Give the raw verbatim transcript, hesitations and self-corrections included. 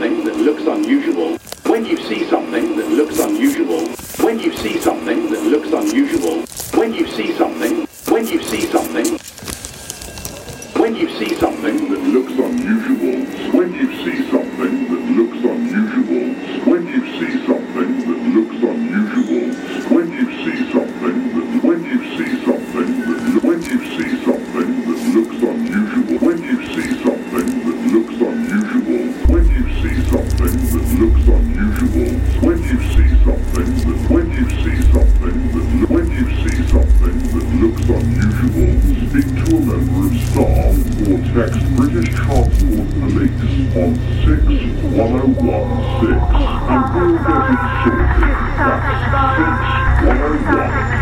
something that looks unusual, when you see something that looks unusual, when you see something that looks unusual, when you see something, when you see something, when you see something that looks unusual, when you see something that looks unusual, when you see something that looks unusual, when you see something that, when you see something that, when you see something that looks unusual, when you see something that looks unusual, when you see something that looks unusual, when you see something that, when you see something that, when you see something that looks unusual, speak to a member of staff or text British Transport Police on six one oh one six and we'll get it sorted. That's six one oh one